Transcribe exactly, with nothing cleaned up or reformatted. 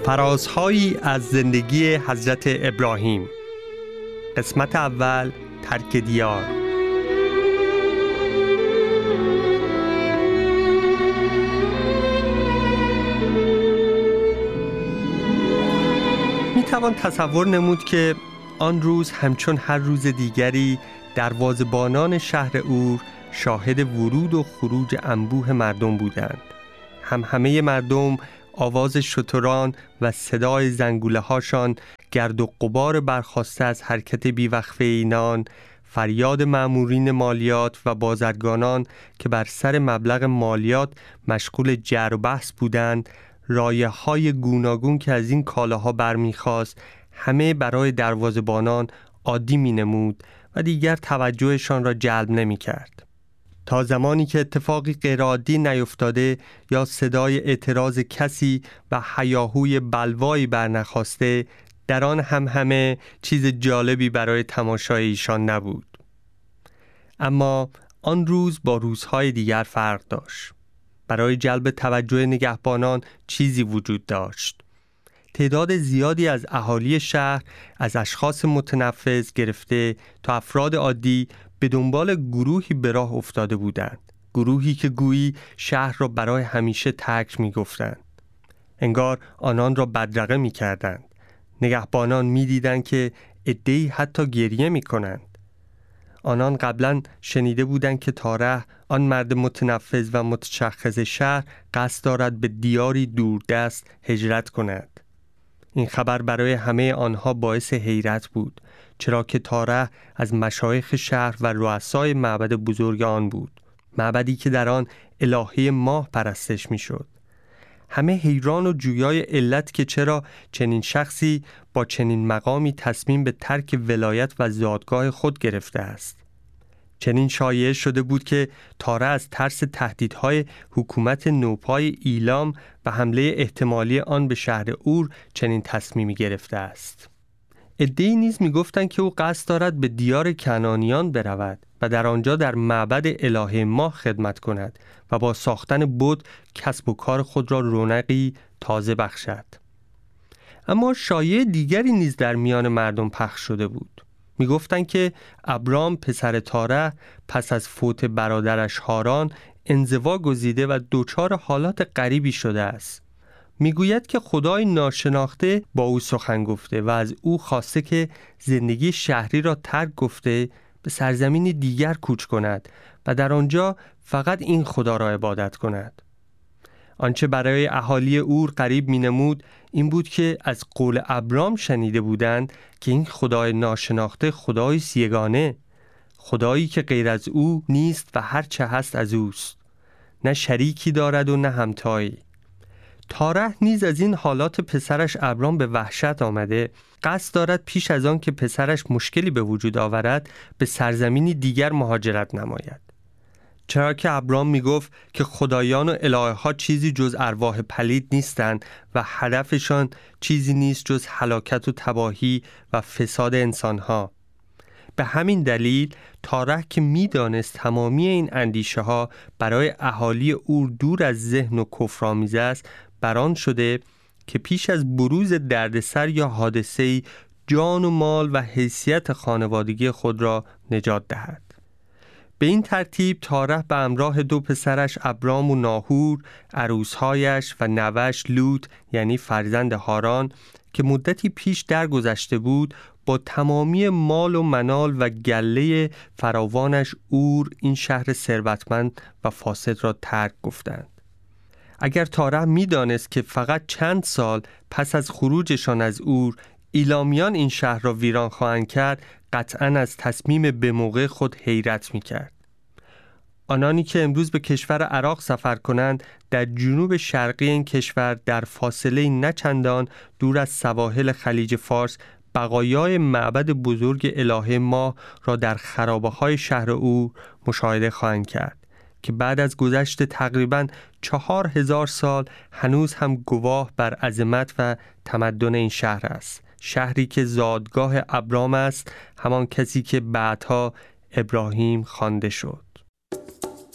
فرازهایی از زندگی حضرت ابراهیم. قسمت اول، ترک دیار. می توان تصور نمود که آن روز همچون هر روز دیگری دروازه‌بانان شهر اور شاهد ورود و خروج انبوه مردم بودند. هم همه مردم آواز شتران و صدای زنگوله هاشان، گرد و غبار برخاسته از حرکت بیوقفه اینان، فریاد مأمورین مالیات و بازرگانان که بر سر مبلغ مالیات مشغول جر و بحث بودند، رایحه‌های گوناگون که از این کالاها برمیخاست، همه برای دروازه‌بانان عادی می‌نمود و دیگر توجهشان را جلب نمی‌کرد. تا زمانی که اتفاقی غیرعادی نیفتاده یا صدای اعتراض کسی و هیاهوی بلوایی برنخاسته، در آن هم همه چیز جالبی برای تماشای ایشان نبود. اما آن روز با روزهای دیگر فرق داشت. برای جلب توجه نگهبانان چیزی وجود داشت. تعداد زیادی از اهالی شهر، از اشخاص متنفذ گرفته تا افراد عادی، به دنبال گروهی به راه افتاده بودند. گروهی که گویی شهر را برای همیشه ترک می گفتند. انگار آنان را بدرقه می کردند. نگهبانان می دیدند که عده‌ای حتی گریه می کنند. آنان قبلا شنیده بودند که تاره، آن مرد متنفذ و متشخص شهر، قصد دارد به دیاری دوردست هجرت کند. این خبر برای همه آنها باعث حیرت بود، چرا که تاره از مشایخ شهر و رؤسای معبد بزرگ آن بود، معبدی که در آن الهه ماه پرستش می شد. همه حیران و جویای علت که چرا چنین شخصی با چنین مقامی تصمیم به ترک ولایت و زادگاه خود گرفته است. چنین شایعه شده بود که تاره از ترس تهدیدهای حکومت نوپای ایلام و حمله احتمالی آن به شهر اور چنین تصمیمی گرفته است. عده‌ای نیز می‌گفتند که او قصد دارد به دیار کنعانیان برود و در آنجا در معبد الهه ماه خدمت کند و با ساختن بت کسب و کار خود را رونقی تازه بخشد. اما شایعه دیگری نیز در میان مردم پخش شده بود. می‌گفتند که ابرام پسر تاره پس از فوت برادرش هاران انزوا گزیده و دچار حالات غریبی شده است. میگوید که خدای ناشناخته با او سخن گفته و از او خواسته که زندگی شهری را ترک گفته به سرزمین دیگر کوچ کند و در آنجا فقط این خدا را عبادت کند. آنچه برای اهالی اور غریب مینمود این بود که از قول ابرام شنیده بودند که این خدای ناشناخته خدای یگانه، خدایی که غیر از او نیست و هر چه هست از اوست، نه شریکی دارد و نه همتایی. تاره نیز از این حالات پسرش ابرام به وحشت آمده، قصد دارد پیش از آن که پسرش مشکلی به وجود آورد به سرزمینی دیگر مهاجرت نماید. چرا که ابرام می گفت که خدایان و الهه ها چیزی جز ارواح پلید نیستند و هدفشان چیزی نیست جز هلاکت و تباهی و فساد انسانها. به همین دلیل تاره که می دانست تمامی این اندیشه ها برای اهالی اور دور از ذهن و کفرآمیز است، بران شده که پیش از بروز دردسر یا حادثه‌ای جان و مال و حیثیت خانوادگی خود را نجات دهد. به این ترتیب تاره به همراه دو پسرش ابرام و ناهور، عروسهایش و نوش لوط یعنی فرزند هاران که مدتی پیش درگذشته بود، با تمامی مال و منال و گله فراوانش اور این شهر ثروتمند و فاسد را ترک گفتند. اگر تاره می دانست که فقط چند سال پس از خروجشان از اور ایلامیان این شهر را ویران خواهند کرد، قطعاً از تصمیم به موقع خود حیرت می کرد. آنانی که امروز به کشور عراق سفر کنند، در جنوب شرقی این کشور در فاصله نه چندان دور از سواحل خلیج فارس بقایای معبد بزرگ الهه ماه را در خرابه‌های شهر او مشاهده خواهند کرد که بعد از گذشت تقریباً چهار هزار سال هنوز هم گواه بر عظمت و تمدن این شهر است. شهری که زادگاه ابرام است، همان کسی که بعدها ابراهیم خوانده شد.